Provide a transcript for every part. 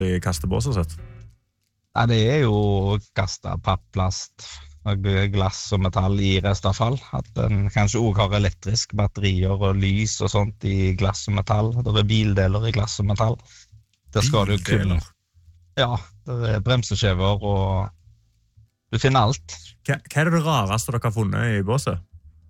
I kastebåset sitt? Ja, det jo kastet pappplast, glass og metall I restavfall. At den kanskje også har elektrisk batterier og lys og sånt I glass og metall. Det bildeler I glass og metall. Det skal du kun... Ja, det bremseskjever og du finner alt. Hva det rareste dere har funnet I båset?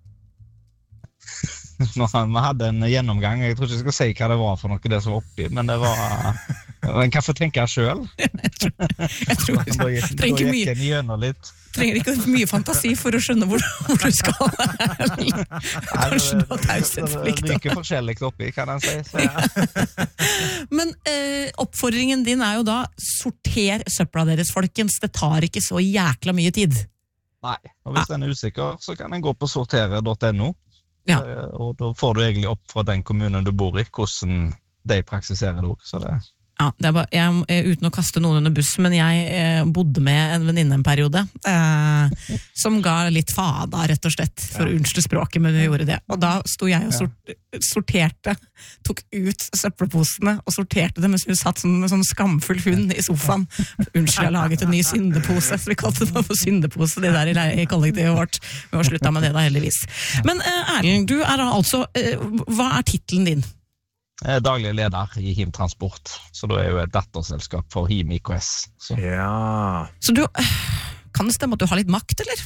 Vi hadde en gjennomgang, jeg tror ikke jeg skal si hva det var for noe det som var oppi, men det var en kaffe tenker jeg selv. Jeg tror trenger ikke mye fantasi for å skjønne hvor du skal. Kanskje du har taushetsplikt. Det ikke forskjellig oppi, kan jeg si. Men oppfordringen din jo da, sorter søpla deres, folkens. Det tar ikke så jækla mye tid. Nei, og hvis den usikker, så kan den gå på sortere.no. Ja. Og da får du egentlig opp fra den kommunen du bor I hvordan de praksiserer det også, så det... Ja, det bare, uten å kaste noen under buss, men jeg bodde med en venninne en periode, som ga litt fada, rett og slett, for å unnskylde språket, men vi gjorde det. Og da sto jeg og sorterte, tok ut søppelposene, og sorterte det, mens hun satt som en sånn skamfull hund I sofaen. Unnskyld, jeg laget en ny syndepose, så vi kalte det for syndepose, det der I kollektivet vårt. Vi har sluttet med det da, heldigvis. Men Erlend, du da altså, hva titlen din? Daglig leder I HIM Transport, så da jo et datterselskap for HIM IKS. Så. Ja. Så du, kan det stemme at du har litt makt, eller?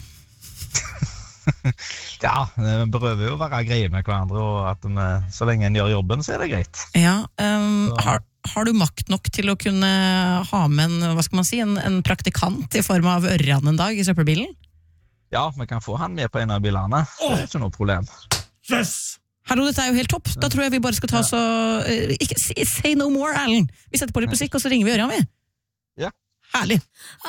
Ja, vi prøver jo å være greie med hverandre, og at så lenge en gjør jobben, så det greit. Ja, har du makt nok til å kunne ha med hva skal man si, en praktikant I form av Ørjan en dag I søppelbilen? Ja, vi kan få han med på en av bilene. Det ikke noe problem. Yes! Hallo, dette jo helt topp. Da tror jeg vi bare skal ta så... Ikke, say no more, Erlend. Vi setter på litt musikk, og så ringer vi Ørjan, vi. Ja. Herlig.